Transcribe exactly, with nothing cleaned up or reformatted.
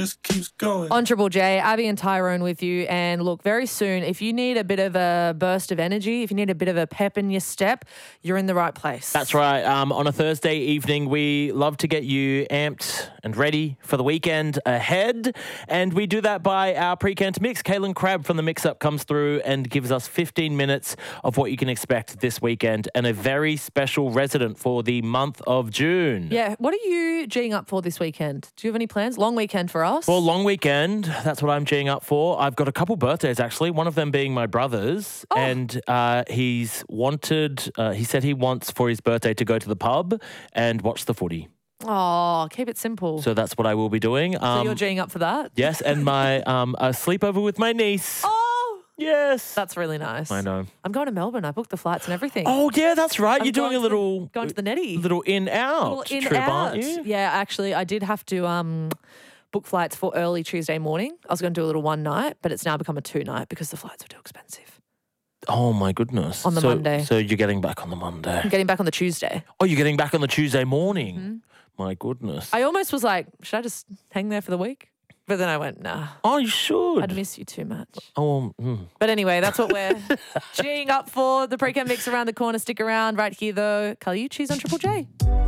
just keeps going. On Triple J, Abby and Tyrone with you. And look, very soon, if you need a bit of a burst of energy, if you need a bit of a pep in your step, you're in the right place. That's right. Um, on a Thursday evening, we love to get you amped and ready for the weekend ahead. And we do that by our pre-canned mix. Kaylin Crabb from the Mix Up comes through and gives us fifteen minutes of what you can expect this weekend and a very special resident for the month of June. Yeah. What are you geeing up for this weekend? Do you have any plans? Long weekend for us? Well, long weekend, that's what I'm geeing up for. I've got a couple birthdays, actually, one of them being my brother's. Oh. And uh, he's wanted, uh, he said he wants for his birthday to go to the pub and watch the footy. Oh, keep it simple. So that's what I will be doing. Um, So you're geeing up for that? Yes, and my um, a sleepover with my niece. Oh, Yes. that's really nice. I know. I'm going to Melbourne. I booked the flights and everything. Oh, yeah, that's right. I'm You're doing going a to the- little... going to the Netty. Little in-out Little in trip, out. aren't you? Yeah, actually, I did have to um, book flights for early Tuesday morning. I was going to do a little one night, but it's now become a two night because the flights were too expensive. Oh, my goodness. On the so, Monday. So you're getting back on the Monday. I'm getting back on the Tuesday. Oh, you're getting back on the Tuesday morning. Mm-hmm. My goodness. I almost was like, should I just hang there for the week? But then I went, nah, Oh, you should. I'd miss you too much. Oh, um, mm. But anyway, that's what we're geeing up for. The pre-cam mix around the corner. Stick around right here, though. Call you cheese on Triple J.